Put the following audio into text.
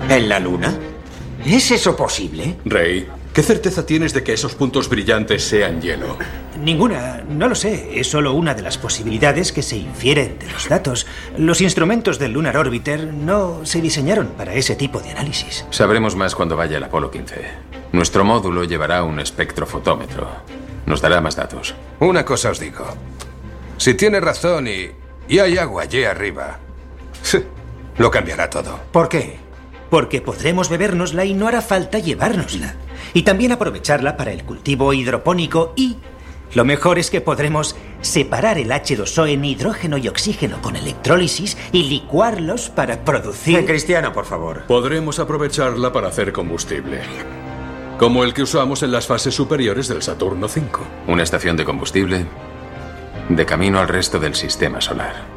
¿En la Luna? ¿Es eso posible? Rey, ¿qué certeza tienes de que esos puntos brillantes sean hielo? Ninguna, no lo sé. Es solo una de las posibilidades que se infieren de los datos. Los instrumentos del Lunar Orbiter no se diseñaron para ese tipo de análisis. Sabremos más cuando vaya el Apolo 15. Nuestro módulo llevará un espectrofotómetro. Nos dará más datos. Una cosa os digo. Si tiene razón y hay agua allí arriba, lo cambiará todo. ¿Por qué? Porque podremos bebérnosla y no hará falta llevárnosla. Y también aprovecharla para el cultivo hidropónico y... lo mejor es que podremos separar el H2O en hidrógeno y oxígeno con electrólisis y licuarlos para producir... Cristiano, por favor. Podremos aprovecharla para hacer combustible. Como el que usamos en las fases superiores del Saturno V. Una estación de combustible de camino al resto del sistema solar.